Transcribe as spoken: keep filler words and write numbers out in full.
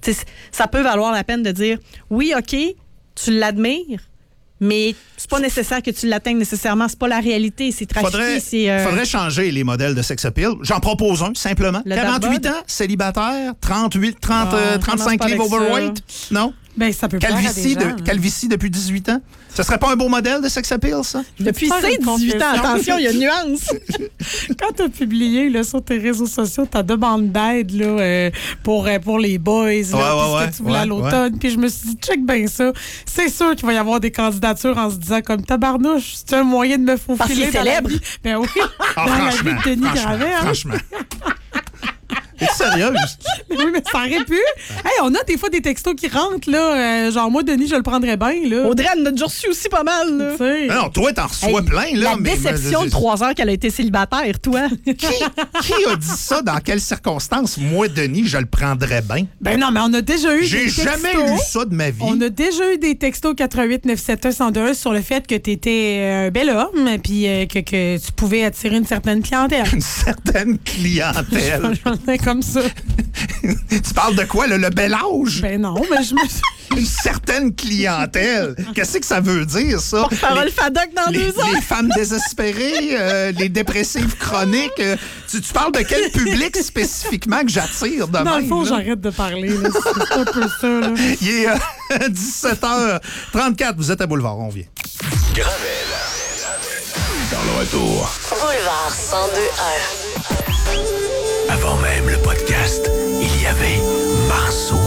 t'sais, ça peut valoir la peine de dire, oui, OK, tu l'admires, mais c'est pas nécessaire que tu l'atteignes nécessairement. C'est pas la réalité. C'est trafiqué. Faudrait, c'est, euh... faudrait changer les modèles de sex appeal. J'en propose un, simplement. Le quarante-huit ans, célibataire, trente-huit, trente, ah, euh, trente-cinq livres overweight. Ça. Non? Ben, ça peut plaire à des gens, de, calvitie depuis dix-huit ans. Ce serait pas un beau modèle de sex appeal, ça? Depuis ces dix-huit ans, attention, il y a une nuance. Quand tu as publié là, sur tes réseaux sociaux ta demande d'aide là, euh, pour, euh, pour les boys, là, ouais, puis ce ouais, que tu voulais ouais, à l'automne, ouais. puis je me suis dit, check bien ça. C'est sûr qu'il va y avoir des candidatures en se disant comme tabarnouche, c'est un moyen de me faufiler dans célèbre. la vie. Ben oui, ah, dans la vie de Denis Gravel. Franchement. T'es sérieuse? Oui, mais ça aurait pu. Hey, on a des fois des textos qui rentrent, là. Euh, genre, moi, Denis, je le prendrais bien, là. Audrey, elle en a déjà reçu aussi pas mal, là. Non, non, toi, t'en reçois hey, plein, là. La mais, déception mais, de trois heures qu'elle a été célibataire, toi. Qui, qui a dit ça? Dans quelles circonstances? Moi, Denis, je le prendrais bien. Ben non, mais on a déjà eu J'ai des textos. J'ai jamais lu ça de ma vie. On a déjà eu des textos quatre un huit neuf sept un un zéro deux un sur le fait que t'étais un bel homme, puis euh, que, que tu pouvais attirer une certaine clientèle. Une certaine clientèle. J'en ai comme ça. Tu parles de quoi, là, le bel âge? Ben non, mais je me suis... Une certaine clientèle. Qu'est-ce que ça veut dire, ça? Porte-parole Fadoc dans les, deux ans. Les femmes désespérées, euh, les dépressives chroniques. Euh, tu, tu parles de quel public spécifiquement que j'attire de Dans même? le fond, là? j'arrête de parler. Là. C'est un peu ça. Là. Il est euh, dix-sept heures trente-quatre. Vous êtes à Boulevard. On vient. Gravel. Dans le retour. Boulevard cent deux un. Avant même le podcast, il y avait Marceau.